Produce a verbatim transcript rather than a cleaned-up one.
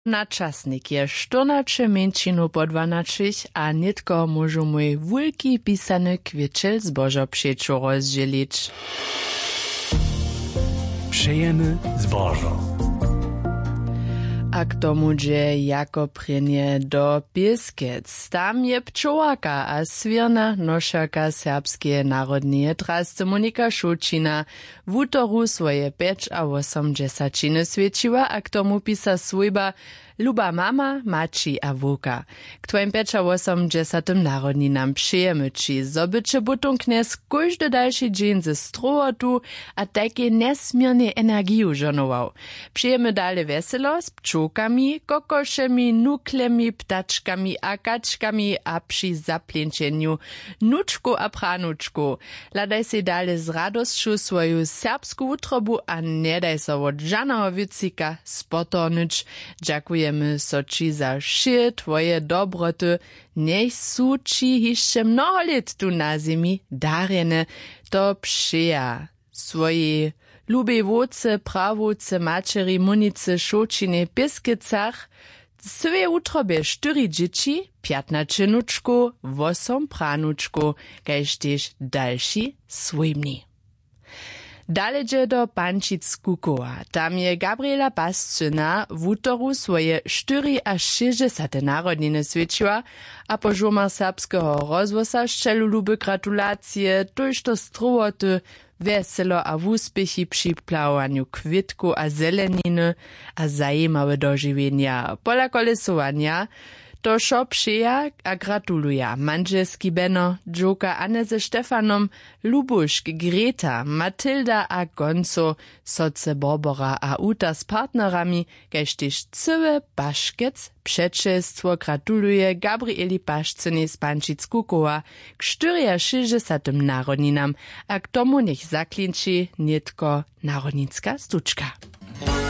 Na časnik je štornače menšinu po dvanačich a nitko môžu mój wulki pisany kwieciel zbożo przyjeczu rozdzielić. Přejemy zbożo. A k tomu dže jako prenie do Pieskec. Tam je pčołaka a swierna nošaka serbskie narodnie trasce Monika Šulčina w utoru swoje pięć a osiemdziesiątiny świeciła, a k tomu pisa swojba Luba mama, mači a wulka. K twoim pięć a osiemdziesiątym narodninam przyjemy ci, zobycze butung knes każdy dalszy dzień ze strowotu a takie nesmiernie energiu żonował. Przyjemy dalej weselo z pčółkami, kokoszemi, nuklemi, ptaczkami a kaczkami a przy zaplęczeniu nuczku a pranuczku. Ladaj się dalej z radosću swoją serbską utrobu a nie daj so od żadnego wycika spotornyć. Dziękujemy so ci za wsze twoje dobroty, niech su ci jeszcze mnoho lat tu na zemi darjene, to przyja swoje lubej wódce, prawódce, mačeri, munice, Šulčine, Pieskecach, swe utrobie cztery dzieci, piętnaście nuczku, osiem pranuczku, kaž tež další swojmni. Daledzie do Pančic Kukowa. Tam je Gabriela Pascyna w utoru swoje cztery a sześćdziesiąte narodniny świeciła, a po żumar serbskiego rozwosa szczelu luby gratulacje, toż to strowoty, weselo a wuspěchy przy plałaniu kwitku a zeleniny a zajímawe dożywienia. Pola kolesowania to šo přeja a gratuluja manželski beno, džoka Anne ze Stefanom, Lubušk, Greta, Matilda a Gonco, soce Barbara a Uta s partnerami, kaž tež cyle Paškec, předšelstvo gratuluje Gabrieli Pašceni z Pančic Kukowa k štyriašesťdesiatym narodninam a k tomu nech zaklinči nitko narodnicka stučka.